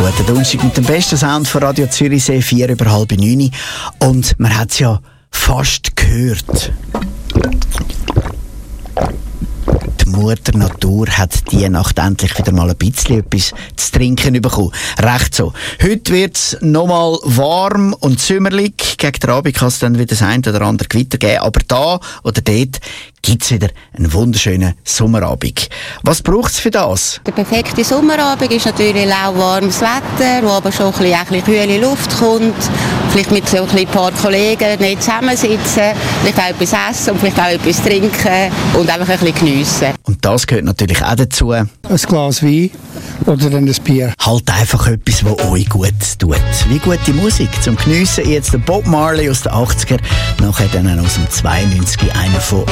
guten Donnerstag mit dem besten Sound von Radio Zürichsee, 8:04. Und man hat es ja fast gehört. Die Mutter Natur hat diese Nacht endlich wieder mal ein bisschen etwas zu trinken bekommen. Recht so. Heute wird es nochmal warm und sommerlich. Gegen den Abend kann es dann wieder das eine oder andere Gewitter geben. Aber da oder dort gibt es wieder einen wunderschönen Sommerabend. Was braucht es für das? Der perfekte Sommerabend ist natürlich lauwarmes Wetter, wo aber schon ein bisschen kühle Luft kommt. Vielleicht mit so ein paar Kollegen nicht zusammensitzen, vielleicht auch etwas essen und vielleicht auch etwas trinken und einfach ein bisschen geniessen. Und das gehört natürlich auch dazu. Ein Glas Wein oder dann ein Bier. Halt einfach etwas, was euch gut tut. Wie gute Musik zum Geniessen. Jetzt der Bob Marley aus den 80er, nachher dann aus dem 92 einer von